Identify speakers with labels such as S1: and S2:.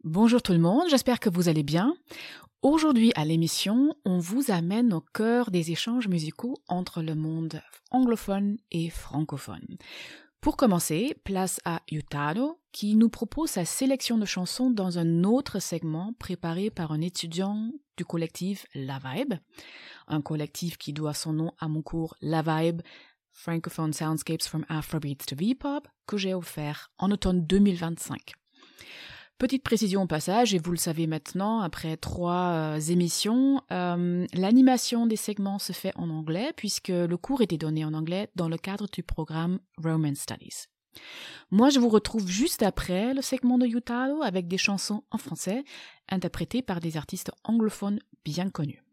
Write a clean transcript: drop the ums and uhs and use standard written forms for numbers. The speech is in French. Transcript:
S1: Bonjour tout le monde, j'espère que vous allez bien. Aujourd'hui à l'émission, on vous amène au cœur des échanges musicaux entre le monde anglophone et francophone. Pour commencer, place à Yutaro, qui nous propose sa sélection de chansons dans un autre segment préparé par un étudiant du collectif La Vibe, un collectif qui doit son nom à mon cours La Vibe, Francophone Soundscapes from Afrobeats to V-Pop, que j'ai offert en automne 2025. Petite précision au passage, et vous le savez maintenant, après 3 émissions, l'animation des segments se fait en anglais, puisque le cours était donné en anglais dans le cadre du programme Romance Studies. Moi, je vous retrouve juste après le segment de Yutaro avec des chansons en français, interprétées par des artistes anglophones bien connus.